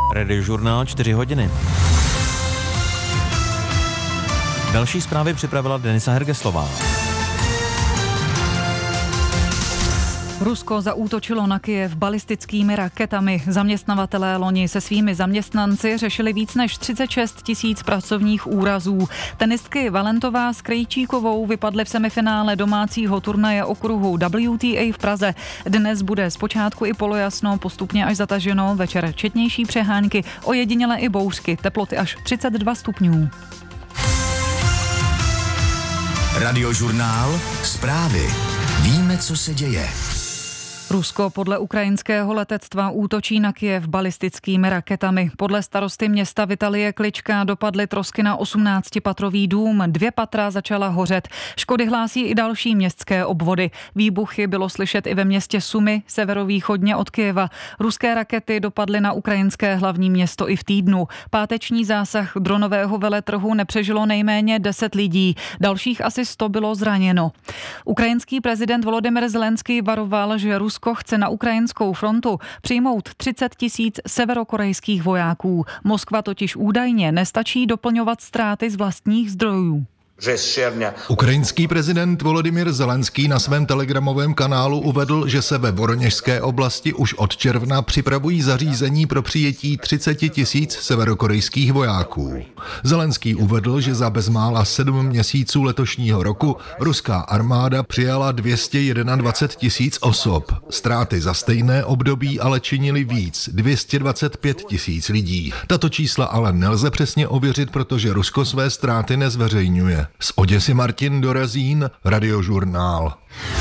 Radiožurnál 4 hodiny. Další zprávy připravila Denisa Hergeslová. Rusko zaútočilo na Kyjev balistickými raketami. Zaměstnavatelé loni se svými zaměstnanci řešili víc než 36 000 pracovních úrazů. Tenistky Valentová s Krejčíkovou vypadly v semifinále domácího turnaje okruhu WTA v Praze. Dnes bude zpočátku i polojasno, postupně až zataženo, večer četnější přehánky, ojediněle i bouřky, teploty až 32 stupňů. Radiožurnál, zprávy. Víme, co se děje. Rusko podle ukrajinského letectva útočí na Kyjev balistickými raketami. Podle starosty města Vitalie Klička dopadly trosky na 18patrový dům. 2 patra začala hořet. Škody hlásí i další městské obvody. Výbuchy bylo slyšet i ve městě Sumy, severovýchodně od Kyjeva. Ruské rakety dopadly na ukrajinské hlavní město i v týdnu. Páteční zásah dronového veletrhu nepřežilo nejméně 10 lidí. Dalších asi 100 bylo zraněno. Ukrajinský prezident Volodymyr Zelenský varoval, že Rusko chce na ukrajinskou frontu přijmout 30 000 severokorejských vojáků. Moskva totiž údajně nestačí doplňovat ztráty z vlastních zdrojů. Ukrajinský prezident Volodymyr Zelenský na svém telegramovém kanálu uvedl, že se ve Voroněžské oblasti už od června připravují zařízení pro přijetí 30 000 severokorejských vojáků. Zelenský uvedl, že za bezmála 7 měsíců letošního roku ruská armáda přijala 221 000 osob. Ztráty za stejné období ale činily víc, 225 000 lidí. Tato čísla ale nelze přesně ověřit, protože Rusko své ztráty nezveřejňuje. Z Oděsy Martin Dorazín, Radiožurnál.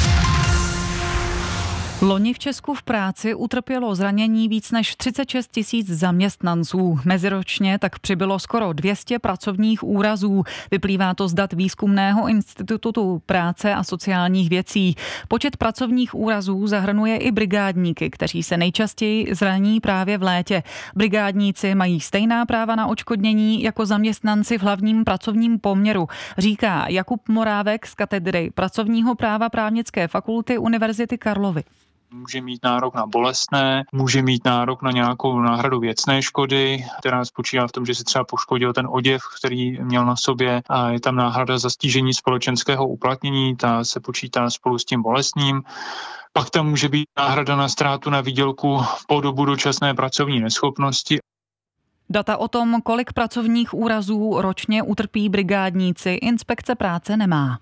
Loni v Česku v práci utrpělo zranění víc než 36 000 zaměstnanců. Meziročně tak přibylo skoro 200 pracovních úrazů. Vyplývá to z dat Výzkumného institutu práce a sociálních věcí. Počet pracovních úrazů zahrnuje i brigádníky, kteří se nejčastěji zraní právě v létě. Brigádníci mají stejná práva na odškodnění jako zaměstnanci v hlavním pracovním poměru, říká Jakub Morávek z katedry pracovního práva Právnické fakulty Univerzity Karlovy. Může mít nárok na bolestné, může mít nárok na nějakou náhradu věcné škody, která spočívá v tom, že si třeba poškodil ten oděv, který měl na sobě, a je tam náhrada za stížení společenského uplatnění, ta se počítá spolu s tím bolestným. Pak tam může být náhrada na ztrátu na výdělku po dobu dočasné pracovní neschopnosti. Data o tom, kolik pracovních úrazů ročně utrpí brigádníci, inspekce práce nemá.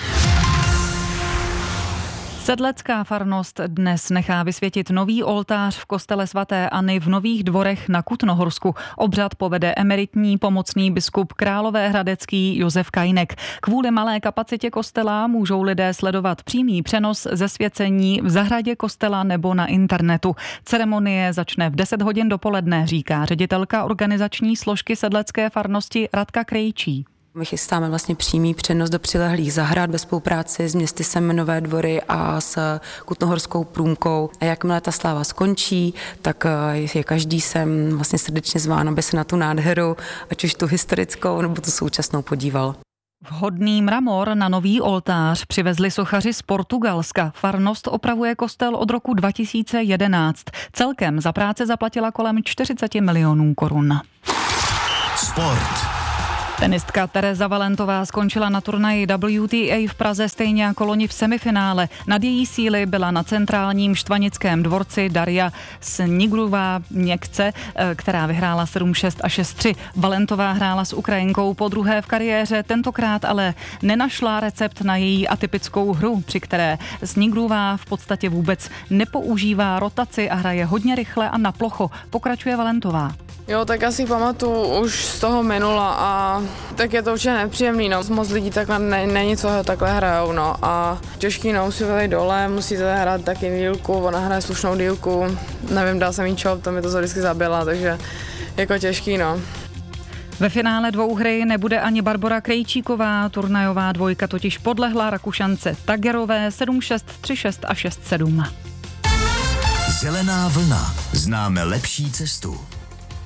Sedlecká farnost dnes nechá vysvětit nový oltář v kostele svaté Anny v Nových Dvorech na Kutnohorsku. Obřad povede emeritní pomocný biskup královéhradecký Josef Kajnek. Kvůli malé kapacitě kostela můžou lidé sledovat přímý přenos ze svěcení v zahradě kostela nebo na internetu. Ceremonie začne v 10 hodin dopoledne, říká ředitelka organizační složky sedlecké farnosti Radka Krejčí. My chystáme vlastně přímý přenos do přilehlých zahrad ve spolupráci s městy Nové Dvory a s Kutnohorskou průmkou. A jakmile ta sláva skončí, tak je každý sem vlastně srdečně zván, aby se na tu nádheru, ať už tu historickou nebo tu současnou podíval. Vhodný mramor na nový oltář přivezli sochaři z Portugalska. Farnost opravuje kostel od roku 2011. Celkem za práce zaplatila kolem 40 milionů korun. Sport. Tenistka Tereza Valentová skončila na turnaji WTA v Praze stejně jako loni v semifinále. Nad její síly byla na centrálním Štvanickém dvorci Daria Snigrová Měkce, která vyhrála 7-6 a 6-3. Valentová hrála s Ukrajinkou po druhé v kariéře, tentokrát ale nenašla recept na její atypickou hru, při které Snigrová v podstatě vůbec nepoužívá rotaci a hraje hodně rychle a na plocho. Pokračuje Valentová. Jo, tak asi pamatuju už z toho minula a tak je to určitě nepříjemný, no. Moc lidí takhle není, co takhle hrajou, no. A těžký, no, musíte tady dole, musíte hrát taky dílku, ona hraje slušnou dílku, nevím, dal jsem jí čop, to mi to vždycky zabila, takže jako těžký, no. Ve finále dvouhry nebude ani Barbora Krejčíková, turnajová dvojka totiž podlehla Rakušance Tagerové 7-6, 3-6 a 6-7. Zelená vlna. Známe lepší cestu.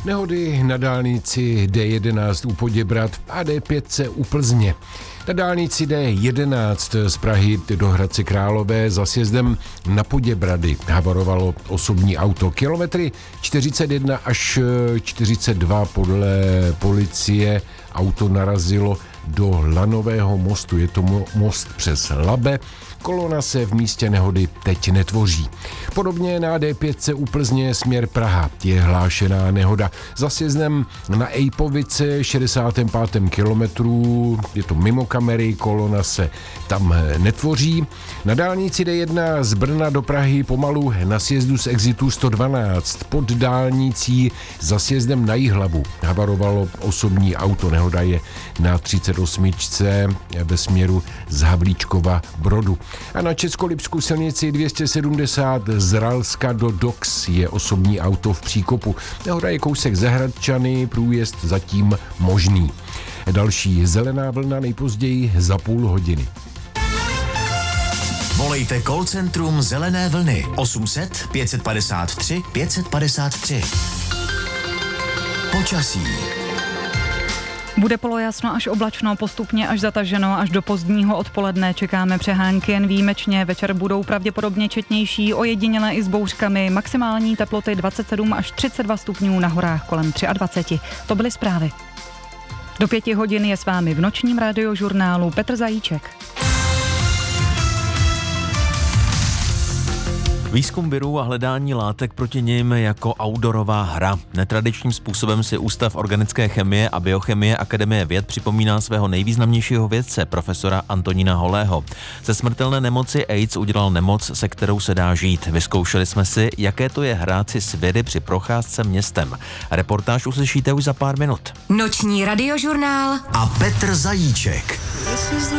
Nehody na dálnici D11 u Poděbrad a D5 u Plzně. Na dálnici D11 z Prahy do Hradce Králové za sjezdem na Poděbrady havarovalo osobní auto. Kilometry 41 až 42 podle policie auto narazilo do Lanového mostu. Je to most přes Labe. Kolona se v místě nehody teď netvoří. Podobně na D5 u Plzně směr Praha je hlášená nehoda. Za sjezdem na Ejpovice 65. kilometru, je to mimo kamery, kolona se tam netvoří. Na dálnici D1 z Brna do Prahy pomalu na sjezdu z exitu 112 pod dálnicí za sjezdem na Jihlavu havarovalo osobní auto. Nehoda je na 38. ve směru z Havlíčkova Brodu. A na Českolipsku silnici 270 z Ralska do Dox je osobní auto v příkopu. Nehoda je kousek za Hradčany, průjezd zatím možný. Další zelená vlna nejpozději za půl hodiny. Volejte call centrum Zelené vlny 800 553 553. Počasí. Bude polojasno až oblačno, postupně až zataženo, až do pozdního odpoledne čekáme přehánky jen výjimečně. Večer budou pravděpodobně četnější, ojedinělé i s bouřkami. Maximální teploty 27 až 32 stupňů, na horách kolem 23. To byly zprávy. Do 5 hodin je s vámi v nočním radiožurnálu Petr Zajíček. Výzkum virů a hledání látek proti nim jako outdoorová hra. Netradičním způsobem si Ústav organické chemie a biochemie Akademie věd připomíná svého nejvýznamnějšího vědce, profesora Antonína Holého. Ze smrtelné nemoci AIDS udělal nemoc, se kterou se dá žít. Vyzkoušeli jsme si, jaké to je hrát si s viry při procházce městem. Reportáž uslyšíte už za pár minut. Noční radiožurnál A Petr Zajíček.